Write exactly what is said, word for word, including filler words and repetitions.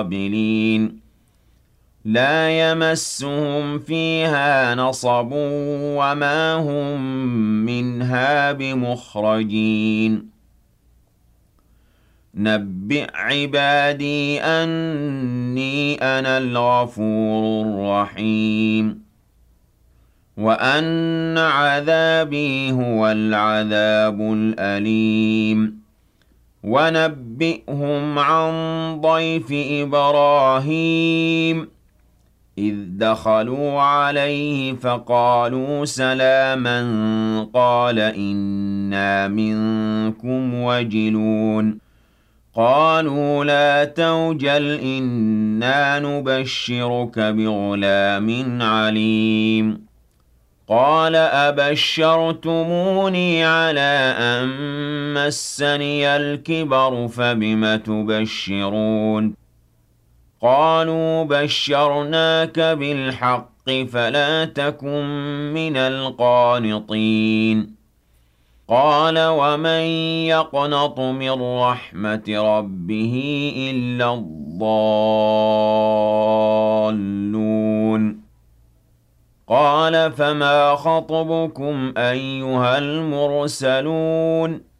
قابلين لا يمسهم فيها نصب وما هم منها بمخرجين نبئ عبادي أني أنا الغفور الرحيم وأن عذابي هو العذاب الأليم ونبئهم عن ضيف إبراهيم إذ دخلوا عليه فقالوا سلاما قال إنا منكم وجلون قالوا لا توجل إنا نبشرك بغلام عليم قال أبشرتموني على أن مسني الكبر فبم تبشرون قالوا بشرناك بالحق فلا تكن من القانطين قال ومن يقنط من رحمة ربه إلا الضالون قال فما خطبكم أيها المرسلون